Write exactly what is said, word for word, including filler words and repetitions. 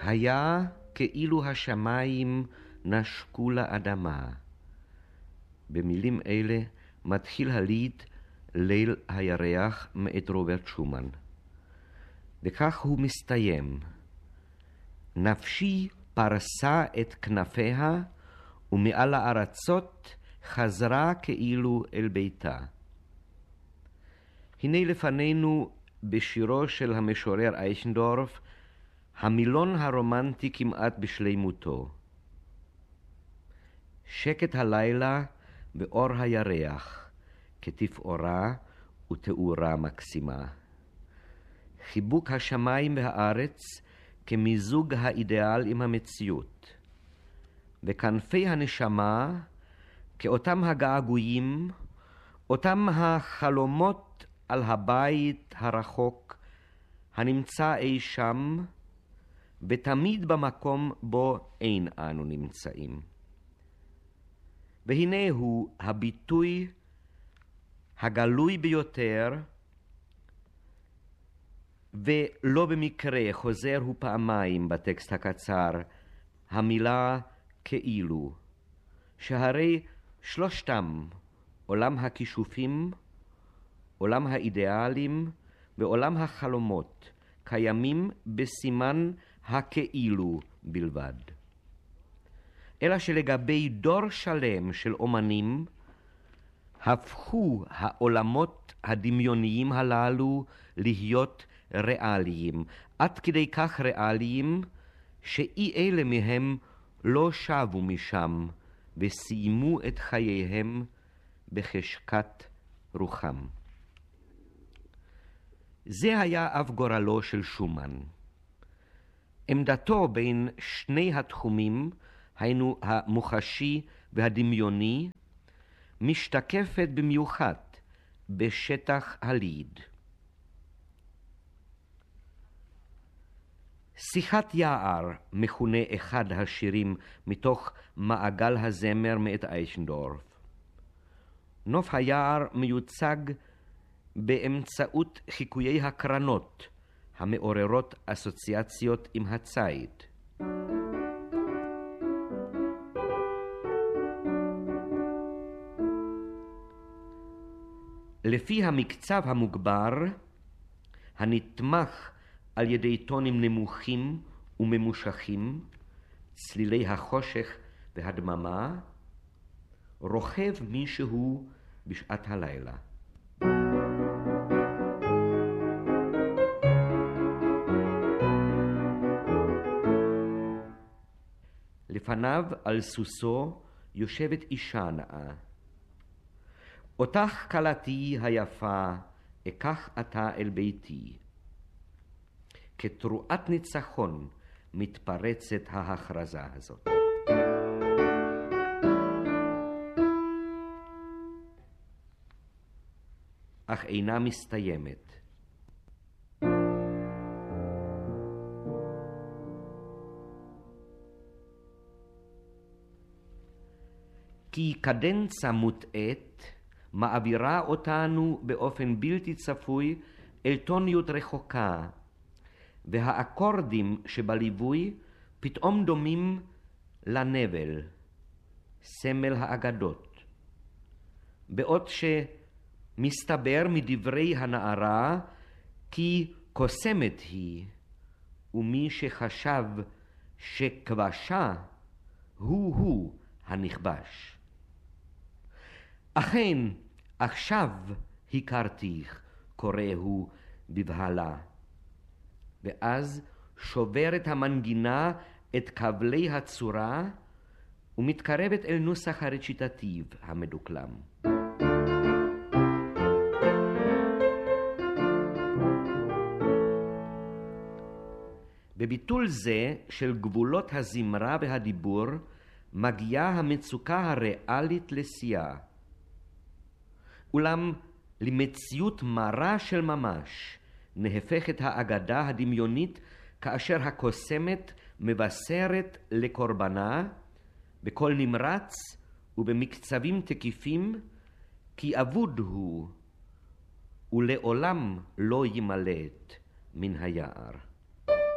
היה כאילו השמיים נשקו לאדמה. במילים אלה מתחיל הליד ליל הירח מאת רוברט שומן. וכך הוא מסתיים. נפשי פרסה את כנפיה, ומעל הארצות חזרה כאילו אל ביתה. הנה לפנינו בשירו של המשורר אייכנדורף, המילון הרומנטי כמעט בשלימותו. שקט הלילה באור הירח, כתפאורה ותאורה מקסימה. חיבוק השמיים והארץ כמיזוג האידיאל עם המציאות. וכנפי הנשמה כאותם הגעגועים, אותם החלומות על הבית הרחוק הנמצא אי שם, ותמיד במקום בו אין אנו נמצאים. והנה הוא הביטוי הגלוי ביותר, ולא במקרה חוזר הוא פעמיים בטקסט הקצר, המילה כאילו, שהרי שלושתם, עולם הכישופים, עולם האידיאלים ועולם החלומות, קיימים בסימן הכאילו בלבד. אלא שלגבי דור שלם של אומנים, הפכו העולמות הדמיוניים הללו להיות ריאליים, עד כדי כך ריאליים שאי אלה מהם לא שבו משם וסיימו את חייהם בחשקת רוחם. זה היה אף גורלו של שומן. עמדתו בין שני התחומים, היינו המוחשי והדמיוני, משתקפת במיוחד בשטח הליד. שיחת יער מכונה אחד השירים מתוך מעגל הזמר מאת אייכנדורף. נוף היער מיוצג באמצעות חיקויי הקרנות המעוררות אסוציאציות עם הציד. לפי המקצב המוגבר, הנתמך על ידי טונים נמוכים וממושכים, צלילי החושך והדממה, רוכב מישהו בשעת הלילה. לפניו על סוסו יושבת אישה נאה. אותך כלתי היפה, אקח אתה אל ביתי. כתרועת ניצחון מתפרצת ההכרזה הזאת. אך אינה מסתיימת. כי קדנצה מוטעת מעבירה אותנו באופן בלתי צפוי אל טוניות רחוקה, והאקורדים שבליווי פתאום דומים לנבל, סמל האגדות. בעוד שמסתבר מדברי הנערה כי קוסמת היא, ומי שחשב שכבשה הוא הוא הנכבש. אכן, עכשיו הכרתיך, קורא הוא בבהלה. ואז שוברת המנגינה את כבלי הצורה ומתקרבת אל נוסח הרציטטיב המדוקלם. בביטול זה של גבולות הזמרה והדיבור מגיעה המצוקה הריאלית לשיאה. אולם למציאות מרה של ממש נהפכת האגדה הדמיונית כאשר הקוסמת מבשרת לקורבנה בקול נמרץ ובמקצבים תקיפים כי אבוד הוא ולעולם לא יימלט מן היער.